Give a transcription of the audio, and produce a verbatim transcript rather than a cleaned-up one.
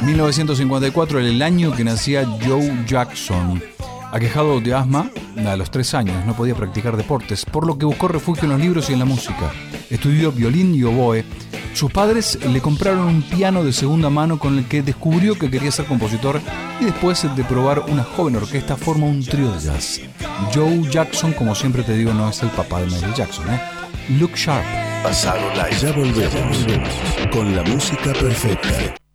mil novecientos cincuenta y cuatro era el año que nacía Joe Jackson. Aquejado de asma, a los tres años no podía practicar deportes, por lo que buscó refugio en los libros y en la música. Estudió violín y oboe. Sus padres le compraron un piano de segunda mano con el que descubrió que quería ser compositor y después de probar una joven orquesta forma un trío de jazz. Joe Jackson, como siempre te digo, no es el papá de Michael Jackson, ¿eh? Look Sharp. Pasado Live. Ya volvemos con la música perfecta.